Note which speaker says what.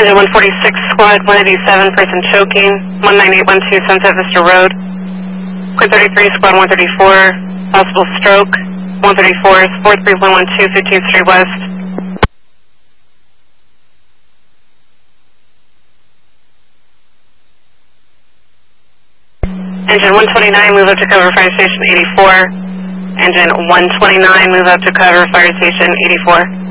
Speaker 1: Engine 146, Squad 187, person choking, 19812 Sunset Vista Road. Quid 33, Squad 134, possible stroke, 134 is 43112 15th Street West. Engine 129, move up to cover fire station 84. Engine 129, move up to cover fire station 84.